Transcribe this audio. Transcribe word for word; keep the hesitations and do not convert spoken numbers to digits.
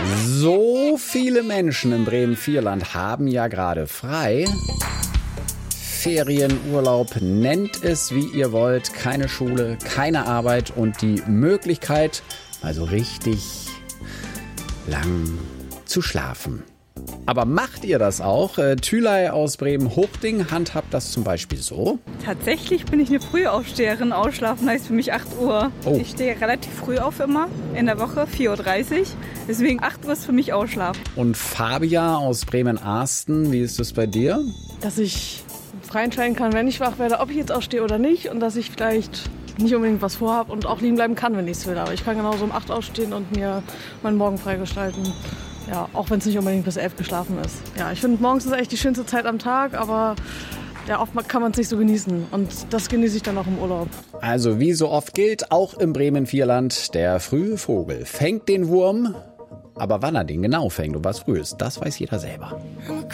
So viele Menschen in Bremen-Vierland haben ja gerade frei. Ferienurlaub, nennt es wie ihr wollt. Keine Schule, keine Arbeit und die Möglichkeit, mal so richtig lang zu schlafen. Aber macht ihr das auch? Äh, Thülei aus Bremen-Hochding handhabt das zum Beispiel so. Tatsächlich bin ich eine Frühaufsteherin. Ausschlafen heißt für mich acht Uhr. Oh. Ich stehe relativ früh auf immer, in der Woche, vier Uhr dreißig. Deswegen acht Uhr ist für mich Ausschlafen. Und Fabia aus Bremen-Ahsten, wie ist das bei dir? Dass ich frei entscheiden kann, wenn ich wach werde, ob ich jetzt aufstehe oder nicht. Und dass ich vielleicht nicht unbedingt was vorhabe und auch liegen bleiben kann, wenn ich es will. Aber ich kann genauso um acht aufstehen und mir meinen Morgen freigestalten. Ja, auch wenn es nicht unbedingt bis elf geschlafen ist. Ja, ich finde, morgens ist echt die schönste Zeit am Tag, aber ja, oft kann man es nicht so genießen. Und das genieße ich dann auch im Urlaub. Also wie so oft gilt, auch im Bremen-Vierland, der frühe Vogel fängt den Wurm. Aber wann er den genau fängt und was früh ist, das weiß jeder selber.